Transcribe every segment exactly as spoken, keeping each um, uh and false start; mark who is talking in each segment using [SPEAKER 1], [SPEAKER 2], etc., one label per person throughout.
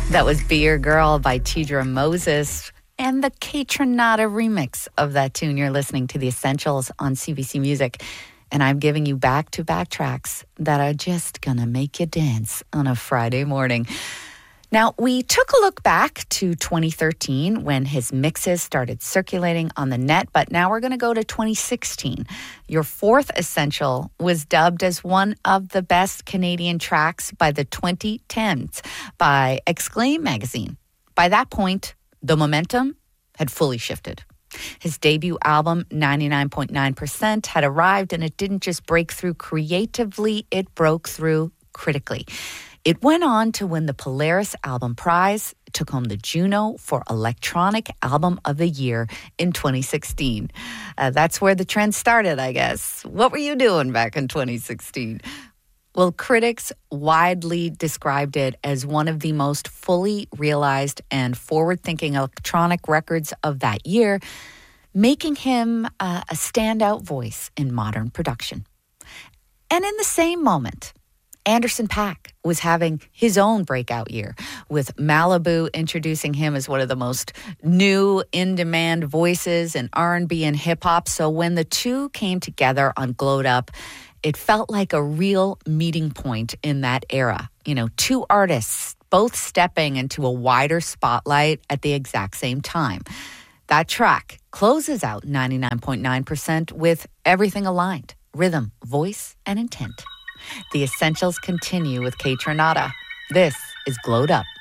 [SPEAKER 1] That was Be Your Girl by Tidra Moses and the Kaytranada remix of that tune. You're listening to The Essentials on C B C Music. And I'm giving you back-to-back tracks that are just gonna make you dance on a Friday morning. Now, we took a look back to twenty thirteen when his mixes started circulating on the net, but now we're going to go to twenty sixteen. Your fourth essential was dubbed as one of the best Canadian tracks by the twenty tens by Exclaim magazine. By that point, the momentum had fully shifted. His debut album, ninety-nine point nine percent, had arrived, and it didn't just break through creatively, it broke through critically. It went on to win the Polaris Album Prize, took home the Juno for Electronic Album of the Year in twenty sixteen. Uh, that's where the trend started, I guess. What were you doing back in twenty sixteen? Well, critics widely described it as one of the most fully realized and forward-thinking electronic records of that year, making him uh, a standout voice in modern production. And in the same moment, Anderson .Paak was having his own breakout year, with Malibu introducing him as one of the most new, in-demand voices in R and B and hip-hop. So when the two came together on Glowed Up, it felt like a real meeting point in that era. You know, two artists both stepping into a wider spotlight at the exact same time. That track closes out ninety-nine point nine percent with everything aligned: rhythm, voice, and intent. The Essentials continue with Kaytranada. This is Glowed Up.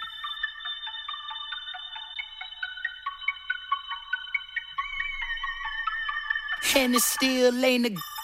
[SPEAKER 2] And it still ain't a